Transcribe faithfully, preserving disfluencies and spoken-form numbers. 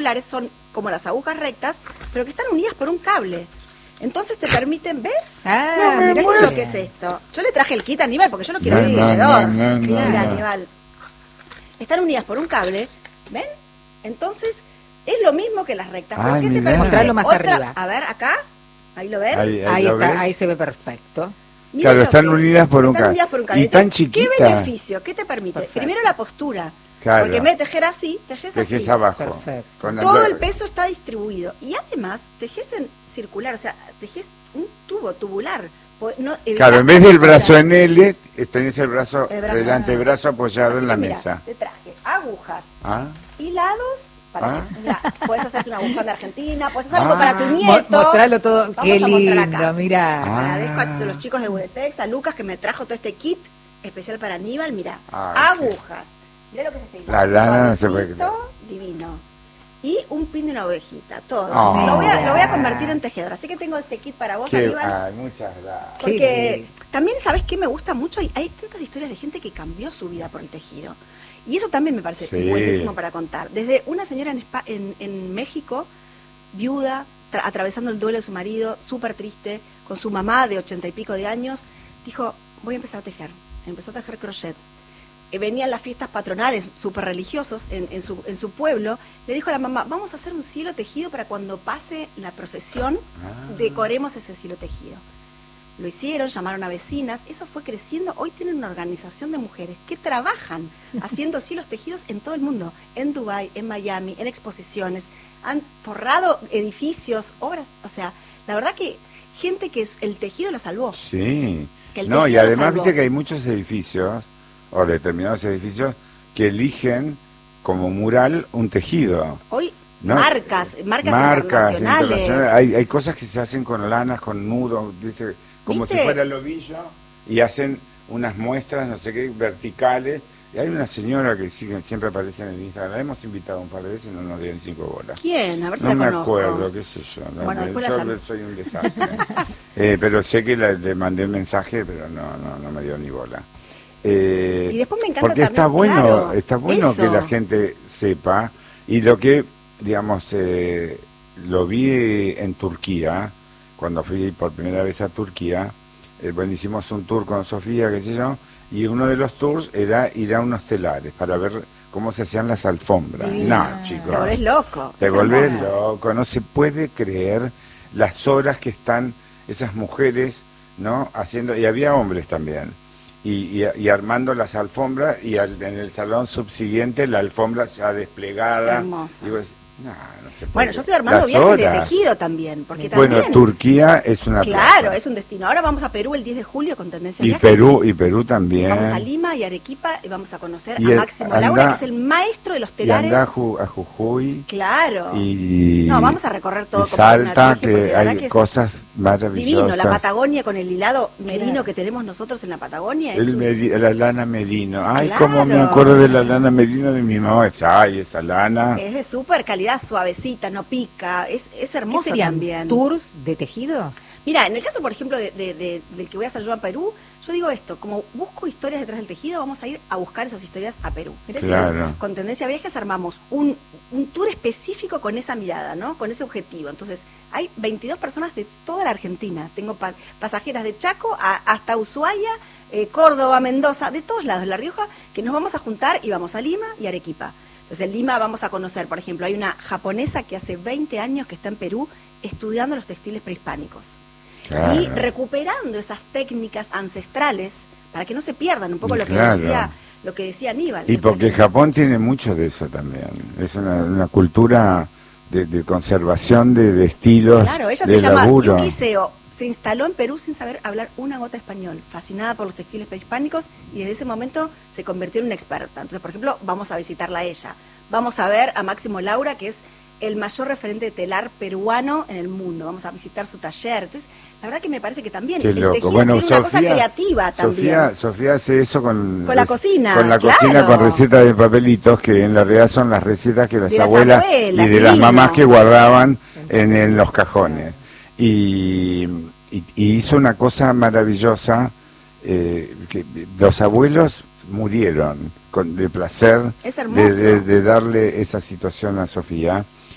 circulares, son como las agujas rectas, pero que están unidas por un cable. Entonces te permiten, ¿ves? Ah, no, mira lo que es esto. Yo le traje el kit a Aníbal porque yo no quiero no, ver no, alrededor. no, no, Mira, no. Aníbal. Están unidas por un cable, ¿ven? Entonces es lo mismo que las rectas. ¿Por Ay, qué te mirá. permite? Mostralo más Otra, arriba. A ver, acá. Ahí lo ven. Ahí, ahí Ahí lo está, ves. ahí se ve perfecto. Miren Claro, lo están que- unidas por un están cable. unidas por un Y cable. tan ¿Qué chiquita. beneficio? ¿Qué te permite? Perfecto. Primero la postura. Claro. Porque en vez de tejer así, tejes así. Tejes abajo. Perfecto. Con la- Todo el peso está distribuido. Y además, tejes en circular, o sea, tejes un tubo tubular. Po- no, Claro, en vez del brazo en L, tenés el brazo, El brazo el antebrazo apoyado Así en la que mira, mesa. te traje agujas, Ah, hilados, para Ah. que, mira, puedes hacerte una bufanda argentina, puedes hacer algo Ah. para tu Mo- nieto. mostralo todo. Vamos Qué a mostrar lindo, acá. mirá. Ah. Agradezco a los chicos de Buretex, a Lucas que me trajo todo este kit especial para Aníbal, mira, Ay, agujas. Mira lo que es este La hilado, lana no se puede suavecito, divino. Y un pin de una ovejita, todo. Oh. Lo, voy a, lo voy a convertir en tejedor. Así que tengo este kit para vos, qué, Aníbal. ay, muchas gracias. Porque Qué también, ¿sabes qué me gusta mucho? Hay, hay tantas historias de gente que cambió su vida por el tejido. Y eso también me parece Sí. buenísimo para contar. Desde una señora en, Espa- en, en México, viuda, tra- atravesando el duelo de su marido, súper triste, con su mamá de ochenta y pico de años, dijo, voy a empezar a tejer. Empezó a tejer crochet. Eh, venían las fiestas patronales súper religiosos en, en, su, en su pueblo, le dijo a la mamá, vamos a hacer un cielo tejido para cuando pase la procesión, Ah. decoremos ese cielo tejido. Lo hicieron, llamaron a vecinas, eso fue creciendo. Hoy tienen una organización de mujeres que trabajan haciendo cielos tejidos en todo el mundo, en Dubái, en Miami, en exposiciones, han forrado edificios, obras, o sea, la verdad que gente que es- el tejido lo salvó. Sí. Que el No, y tejido lo además salvó. viste que hay muchos edificios, o determinados edificios, que eligen como mural un tejido. Hoy ¿no? marcas, marcas, Marcas internacionales. internacionales. Hay, hay cosas que se hacen con lanas, con nudos, dice, como ¿Viste? si fuera el ovillo, y hacen unas muestras, no sé qué, verticales. Y hay una señora que sigue, siempre aparece en el Instagram, la hemos invitado un par de veces y no nos dieron cinco bolas. ¿Quién? A ver si No la me conozco. acuerdo, qué sé yo. no, Bueno, me- después la yo llamo. soy un desastre. Eh, pero sé que la- le mandé un mensaje, pero no, no, no me dio ni bola. Eh, Y después me encanta porque está también, bueno, claro, está bueno eso. que la gente sepa, y lo que, digamos, eh, lo vi en Turquía, cuando fui por primera vez a Turquía, eh, bueno, hicimos un tour con Sofía, qué sé yo, y uno de los tours era ir a unos telares para ver cómo se hacían las alfombras. Divino. No, chicos. Te volvés loco. Te Es volvés hermoso. loco, no se puede creer las horas que están esas mujeres, ¿no? Haciendo, y había hombres también, y, y, y armando las alfombras, y al- en el salón subsiguiente la alfombra ya desplegada. Hermosa. Y vos decís, no, no se puede. Bueno, yo estoy armando Las viajes de horas. tejido también, porque Bueno, también... Turquía es una Claro, plaza. es un destino. Ahora vamos a Perú el diez de julio con Tendencia Y Viajes. Perú, y Perú también. Vamos a Lima y Arequipa y vamos a conocer Y a el- Máximo anda- Laura, que es el maestro de los Y telares. anda a, Ju- a Jujuy. Claro. Y, No, vamos a recorrer todo y como una Salta, viaje, porque que la verdad hay que es cosas maravillosas. Divino, la Patagonia con el hilado merino Claro. que tenemos nosotros en la Patagonia. Es El un- meri- la lana merino. Ay, Claro. cómo me acuerdo de la lana merino de mi mamá. Ay, esa lana. es de súper calidad, suavecita, no pica, es, es ¿Qué hermosa serían? también. ¿Tours de tejidos? Mira, en el caso, por ejemplo, de, de- de- del que voy a hacer yo a Perú, yo digo esto, como busco historias detrás del tejido, vamos a ir a buscar esas historias a Perú. Mirá que Claro. nos- con Tendencia a Viajes armamos un, un tour específico con esa mirada, ¿no? Con ese objetivo. Entonces, hay veintidós personas de toda la Argentina. Tengo pa- pasajeras de Chaco a- hasta Ushuaia, eh, Córdoba, Mendoza, de todos lados de La Rioja, que nos vamos a juntar y vamos a Lima y Arequipa. Entonces, en Lima vamos a conocer, por ejemplo, hay una japonesa que hace veinte años que está en Perú estudiando los textiles prehispánicos. Claro. Y recuperando esas técnicas ancestrales para que no se pierdan un poco Y lo claro. que decía lo que decía Aníbal. Y porque Japón tiene mucho de eso también. Es una, una cultura de, de conservación de, de estilos, Claro, ella de se llama laburo. Yuki Seo. Se instaló en Perú sin saber hablar una gota español, fascinada por los textiles prehispánicos, y desde ese momento se convirtió en una experta. Entonces, por ejemplo, vamos a visitarla a ella. Vamos a ver a Máximo Laura, que es el mayor referente de telar peruano en el mundo. Vamos a visitar su taller. Entonces, la verdad que me parece que también Qué el loco. tejido Bueno, tiene una cosa Sofía- creativa también. Sofía, Sofía hace eso con, Con la cocina, con la claro. cocina, con recetas de papelitos, que en la realidad son las recetas que las De las abuelas abuelas, y de las divino. mamás que guardaban en, en los cajones. Y, y- y hizo una cosa maravillosa, eh, que los abuelos murieron con, de placer Es de, hermoso. de- de darle esa situación a Sofía.